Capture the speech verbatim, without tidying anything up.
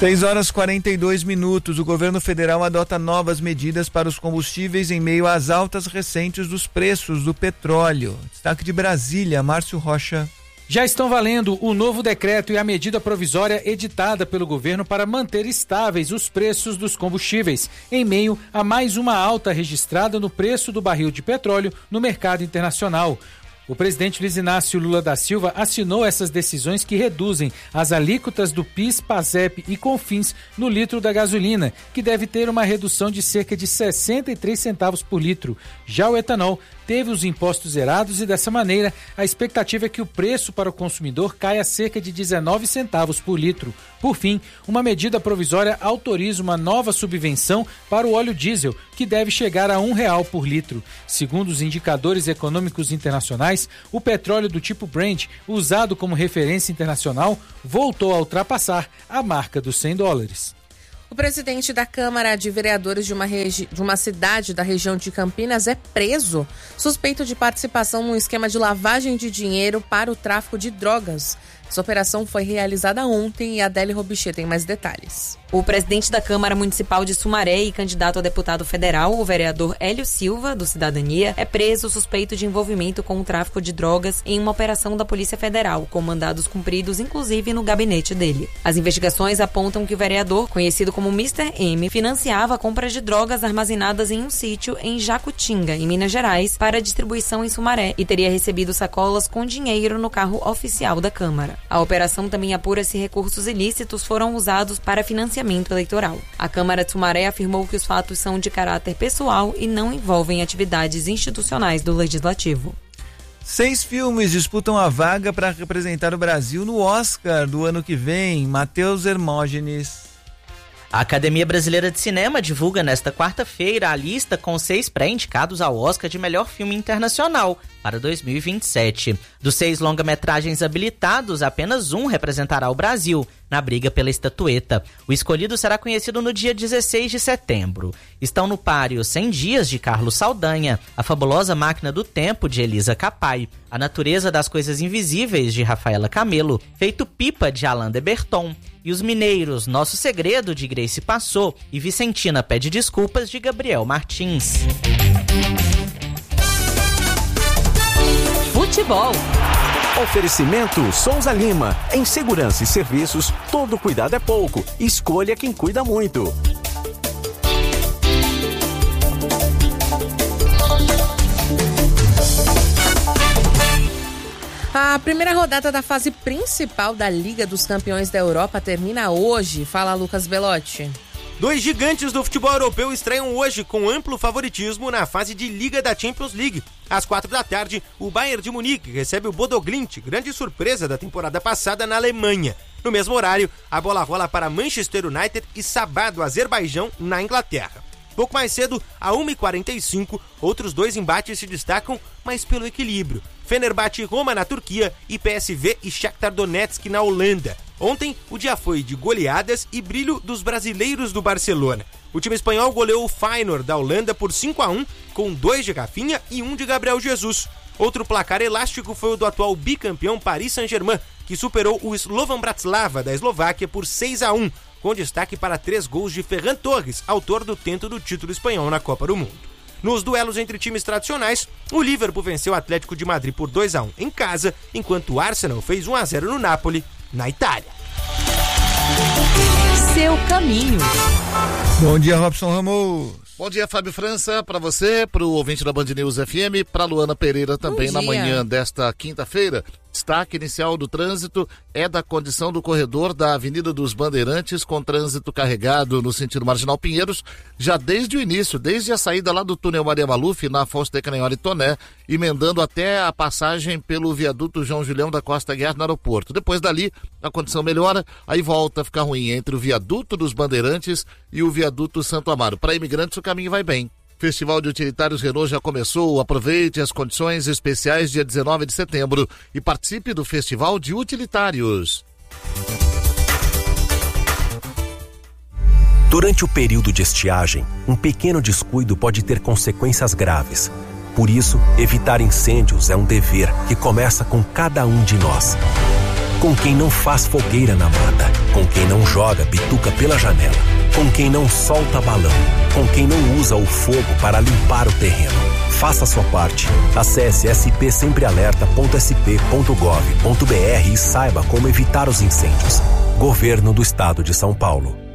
seis horas e quarenta e dois minutos. O governo federal adota novas medidas para os combustíveis em meio às altas recentes dos preços do petróleo. Destaque de Brasília, Márcio Rocha. Já estão valendo o novo decreto e a medida provisória editada pelo governo para manter estáveis os preços dos combustíveis, em meio a mais uma alta registrada no preço do barril de petróleo no mercado internacional. O presidente Luiz Inácio Lula da Silva assinou essas decisões que reduzem as alíquotas do PIS, PASEP e CONFINS no litro da gasolina, que deve ter uma redução de cerca de sessenta e três centavos por litro. Já o etanol teve os impostos zerados e, dessa maneira, a expectativa é que o preço para o consumidor caia a cerca de dezenove centavos por litro. Por fim, uma medida provisória autoriza uma nova subvenção para o óleo diesel, que deve chegar a um real por litro. Segundo os indicadores econômicos internacionais, o petróleo do tipo Brent, usado como referência internacional, voltou a ultrapassar a marca dos cem dólares. O presidente da Câmara de Vereadores de uma, regi- de uma cidade da região de Campinas é preso, suspeito de participação num esquema de lavagem de dinheiro para o tráfico de drogas. Essa operação foi realizada ontem e a Adélia Robichê tem mais detalhes. O presidente da Câmara Municipal de Sumaré e candidato a deputado federal, o vereador Hélio Silva, do Cidadania, é preso suspeito de envolvimento com o tráfico de drogas em uma operação da Polícia Federal, com mandados cumpridos inclusive no gabinete dele. As investigações apontam que o vereador, conhecido como mister M, financiava a compra de drogas armazenadas em um sítio em Jacutinga, em Minas Gerais, para distribuição em Sumaré e teria recebido sacolas com dinheiro no carro oficial da Câmara. A operação também apura se recursos ilícitos foram usados para financiamento eleitoral. A Câmara de Sumaré afirmou que os fatos são de caráter pessoal e não envolvem atividades institucionais do Legislativo. Seis filmes disputam a vaga para representar o Brasil no Oscar do ano que vem. Matheus Hermógenes. A Academia Brasileira de Cinema divulga nesta quarta-feira a lista com seis pré-indicados ao Oscar de melhor filme internacional para dois mil e vinte e sete. Dos seis longa-metragens habilitados, apenas um representará o Brasil na briga pela estatueta. O escolhido será conhecido no dia dezesseis de setembro. Estão no páreo cem dias, de Carlos Saldanha, A Fabulosa Máquina do Tempo, de Elisa Capai, A Natureza das Coisas Invisíveis, de Rafaela Camelo, Feito Pipa, de Alain de Berton, e Os Mineiros, Nosso Segredo, de Grace Passou, e Vicentina Pede Desculpas, de Gabriel Martins. Futebol. Oferecimento Souza Lima. Em segurança e serviços, todo cuidado é pouco. Escolha quem cuida muito. A primeira rodada da fase principal da Liga dos Campeões da Europa termina hoje. Fala, Lucas Belotti. Dois gigantes do futebol europeu estreiam hoje com amplo favoritismo na fase de Liga da Champions League. Às quatro da tarde, o Bayern de Munique recebe o Bodo Glimt, grande surpresa da temporada passada na Alemanha. No mesmo horário, a bola rola para Manchester United e Sabah do Azerbaijão, na Inglaterra. Pouco mais cedo, a uma e quarenta e cinco, outros dois embates se destacam, mas pelo equilíbrio. Fenerbahçe e Roma na Turquia e P S V e Shakhtar Donetsk na Holanda. Ontem, o dia foi de goleadas e brilho dos brasileiros do Barcelona. O time espanhol goleou o Feyenoord da Holanda por cinco a um, com dois de Rafinha e um de Gabriel Jesus. Outro placar elástico foi o do atual bicampeão Paris Saint-Germain, que superou o Slovan Bratislava da Eslováquia por seis a um, com destaque para três gols de Ferran Torres, autor do tento do título espanhol na Copa do Mundo. Nos duelos entre times tradicionais, o Liverpool venceu o Atlético de Madrid por dois a um em casa, enquanto o Arsenal fez um a zero no Napoli, na Itália. Seu caminho. Bom dia, Robson Ramos. Bom dia, Fábio França, para você, para o ouvinte da Band News F M, para Luana Pereira também na manhã desta quinta-feira. Destaque inicial do trânsito é da condição do corredor da Avenida dos Bandeirantes com trânsito carregado no sentido Marginal Pinheiros, já desde o início, desde a saída lá do túnel Maria Maluf, na Afonso de Cananhora e Toné, emendando até a passagem pelo viaduto João Julião da Costa Guiar no aeroporto. Depois dali, a condição melhora, aí volta a ficar ruim entre o viaduto dos Bandeirantes e o viaduto Santo Amaro. Para imigrantes o caminho vai bem. Festival de Utilitários Renault já começou, aproveite as condições especiais dia dezenove de setembro e participe do Festival de Utilitários. Durante o período de estiagem, um pequeno descuido pode ter consequências graves. Por isso, evitar incêndios é um dever que começa com cada um de nós. Com quem não faz fogueira na mata, com quem não joga bituca pela janela, com quem não solta balão, com quem não usa o fogo para limpar o terreno. Faça a sua parte. Acesse s p sempre alerta ponto s p ponto gov ponto b r e saiba como evitar os incêndios. Governo do Estado de São Paulo.